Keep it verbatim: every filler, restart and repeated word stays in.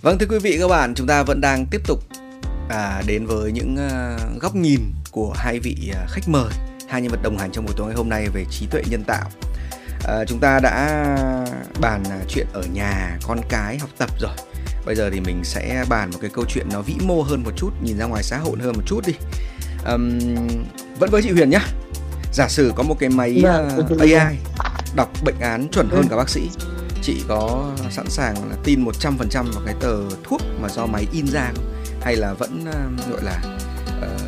Vâng, thưa quý vị các bạn, chúng ta vẫn đang tiếp tục à, đến với những uh, góc nhìn của hai vị uh, khách mời, hai nhân vật đồng hành trong buổi tối ngày hôm nay về trí tuệ nhân tạo. À, chúng ta đã bàn uh, chuyện ở nhà, con cái, học tập rồi. Bây giờ thì mình sẽ bàn một cái câu chuyện nó vĩ mô hơn một chút, nhìn ra ngoài xã hội hơn một chút đi. Um, vẫn với chị Huyền nhá. Giả sử có một cái máy uh, a i đọc bệnh án chuẩn hơn cả bác sĩ, chị có sẵn sàng là tin một trăm phần trăm vào cái tờ thuốc mà do máy in ra không? Hay là vẫn uh, gọi là uh,